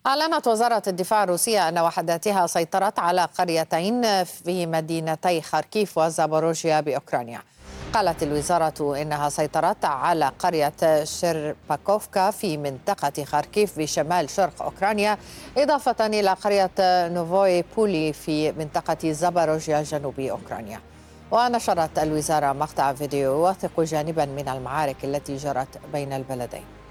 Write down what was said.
أعلنت وزارة الدفاع الروسية أن وحداتها سيطرت على قريتين في مدينتي خاركيف وزابوروجيا بأوكرانيا. قالت الوزارة إنها سيطرت على قرية شيرباكوفكا في منطقة خاركيف بشمال شرق أوكرانيا، إضافة إلى قرية نوفوي بولي في منطقة زابوروجيا جنوب أوكرانيا. ونشرت الوزارة مقطع فيديو يوثق جانبا من المعارك التي جرت بين البلدين.